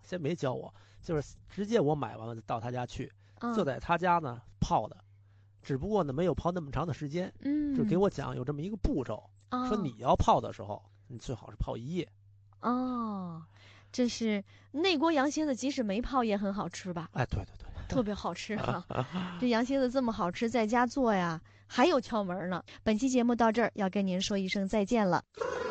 先没教我，就是直接我买完了到他家去，就在他家呢泡的，只不过呢没有泡那么长的时间，就给我讲有这么一个步骤，说你要泡的时候，你最好是泡1夜。 这是内锅羊蝎子，即使没泡也很好吃吧？ 哎，对对对， 特别好吃啊！这羊蝎子这么好吃，在家做呀，还有窍门呢。本期节目到这儿，要跟您说一声再见了。